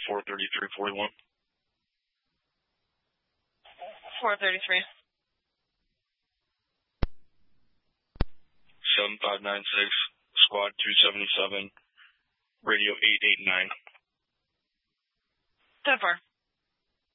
43341. 433. 7596, Squad 277, Radio 889. 10-4.